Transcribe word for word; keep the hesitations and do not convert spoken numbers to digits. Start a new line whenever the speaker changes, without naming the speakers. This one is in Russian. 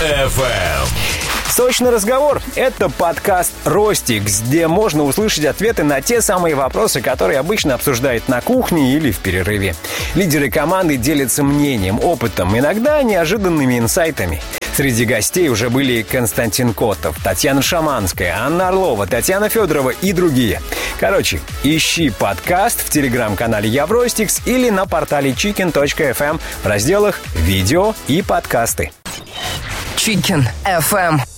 эф эм.
Сочный разговор – это подкаст «Ростикс», где можно услышать ответы на те самые вопросы, которые обычно обсуждают на кухне или в перерыве. Лидеры команды делятся мнением, опытом, иногда неожиданными инсайтами. Среди гостей уже были Константин Котов, Татьяна Шаманская, Анна Орлова, Татьяна Федорова и другие. Короче, ищи подкаст в телеграм-канале Евростикс или на портале чикен точка эф эм в разделах «Видео» и «Подкасты».
Chicken эф эм.